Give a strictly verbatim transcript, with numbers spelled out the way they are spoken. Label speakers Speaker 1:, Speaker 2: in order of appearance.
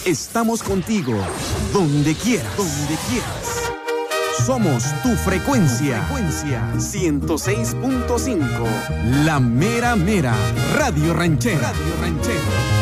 Speaker 1: Estamos contigo, donde quieras, donde quieras. Somos tu frecuencia, frecuencia ciento seis punto cinco. La mera mera, Radio Ranchera, Radio Ranchera.